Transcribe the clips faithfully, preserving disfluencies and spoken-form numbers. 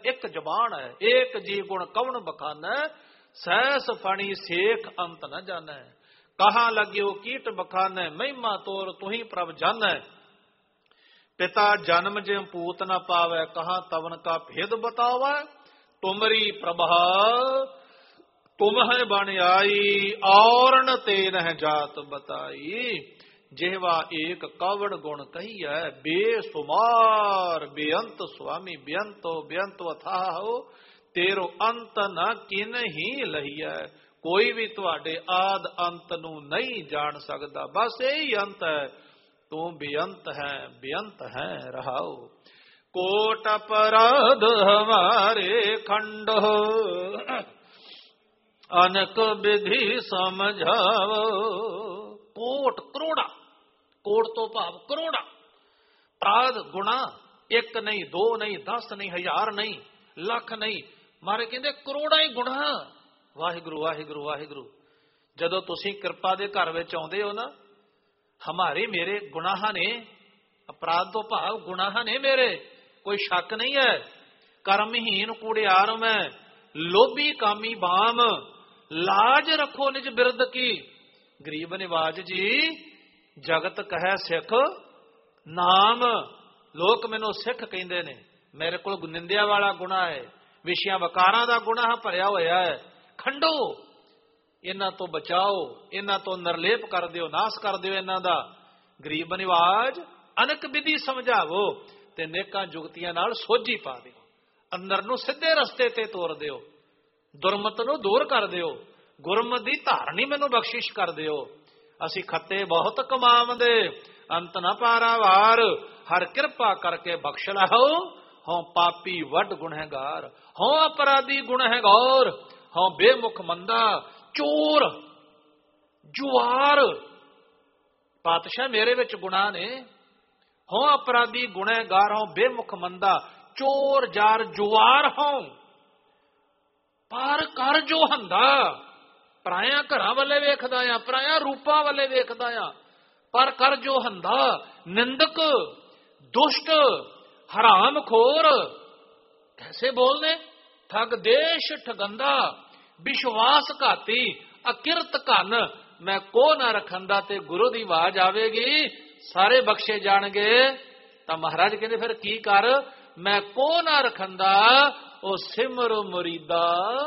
एक जबान है, एक जी गुण कवन बखाना, सहस फणी सेख अंत न जाना। कहाँ लग्यो कीट बखाना, महिमा तोर तुही प्रभ जाना। पिता जन्म जिम पूत न पावै, कहाँ तवन का भेद बतावै। तुमरी प्रभा तुम है बन आई, और न ते नह जात बताई। जेवा एक कवड़ गुण कही है, बेसुमार बेअंत स्वामी बेअंतो बेअंतो अथाह हो। तेरो अंत न किन ही लहिया, कोई भी तुहाडे आद अंत नू नहीं जान सकता, बस यही अंत है, तू बेअंत है बेअंत है रहाओ। कोट अपराध हमारे खंड हो, अनक विधि समझाओ। कोट करोड़ा, कोट तो भाव करोड़ा अपराध गुना, एक नहीं दो नहीं दस नहीं हजार नहीं लख नहीं, मारे कहते करोड़ा ही गुना। वाहिगुरु वाहिगुरु वाहिगुरु। जदों तुसीं किरपा दे घर विच आउंदे हो ना, हमारे मेरे गुनाह ने, अपराध तो भाव गुनाह ने मेरे, कोई शक नहीं है। कर्महीन कूड़ियार मैं, लोभी कामी बाम, लाज रखो निज बिरद की। गरीब निवाज जी जगत कहे सिख नाम, लोक मैनू सिख कहंदे ने, मेरे को निंदिया वाला गुनाह है, विषयां वकारां दा गुनाह भरिया होया है। खंडो इन्हां तो बचाओ, इन्हां तो निर्लेप कर दिओ, नाश कर दिओ इन्हां दा। गरीब निवाज अनक विधि समझावो, ते नेकां जुगतियां नाल सोझी पा दिओ, अंदर नूं सीधे रस्ते ते तोर दिओ, दुरमत नूं दूर कर दिओ, गुरमत दी धारनी मैनूं बख्शिश कर दिओ। असीं खत्ते बहुत कमावंदे, अंत न पारावार, हर किरपा करके बख्श लहो। हों पापी वड गुनहगार, हों अपराधी गुनहगार, हों बेमुख मंदा चोर जुआर। पातशाह मेरे विच गुनाह ने, हों अपराधी गुनहगार, हों बेमुख मंदा चोर जार जुआर हों, पर कर जो हंदा। पराया घरां वाले वेखदा आ, पराया रूपां वाले वेखदा आ, पर कर जो हंदा। निंदक दुष्ट हराम खोर कैसे बोलने, ठग देश ठगंदा, विश्वास घाती अकिरत घन। मैं को ना रखंदा ते गुरु दी आवाज आवेगी, सारे बख्शे जाणगे। तां महाराज कहंदे फिर की कर, मैं को ना रखंदा, ओ सिमर मुरीदा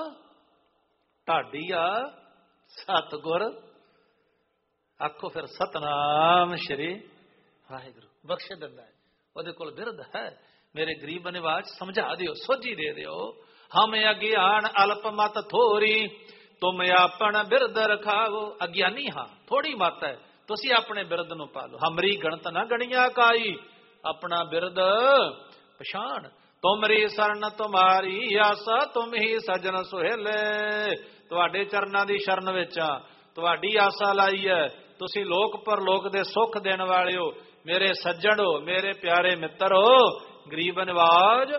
ढाडिया सतगुर। आखो फिर सतनाम श्री वाहिगुरु। बख्शे दिंदा है, ओदे कोल बिरद है। मेरे गरीब निवाज समझा दिओ, सोझी दे दिओ। हम अज्ञान अल्प मत थोरी, तुम अपन बिरद रखाओ। अज्ञानी हाँ, थोड़ी मत है, तुसी अपने बिरद नूं पालो। हमरी गणत ना गणिया काई, अपना बिरद पछाण। तुमरी शरण तुम्हारी आसा, तुम ही सजन सुहेले। तुहाडे चरनां दी शरण विच आ, तुहाडी आसा लाई है। तुसी लोक परलोक दे सुख देण वाले हो, मेरे सज्जण हो, मेरे प्यारे मित्र हो। गरीब निवाज